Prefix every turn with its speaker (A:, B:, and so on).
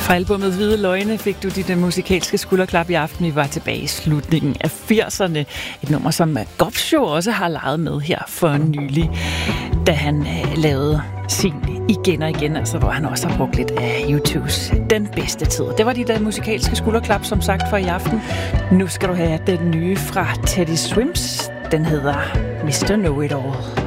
A: Fra albumet Hvide Løgne fik du dit musikalske skulderklap i aften. Vi var tilbage i slutningen af 80'erne. Et nummer, som Gopshow også har leget med her for nylig, da han lavede sin igen og igen, altså hvor han også har brugt lidt af YouTubes Den Bedste Tid. Det var dit musikalske skulderklap, som sagt, for i aften. Nu skal du have den nye fra Teddy Swims. Den hedder Mr. Know It All.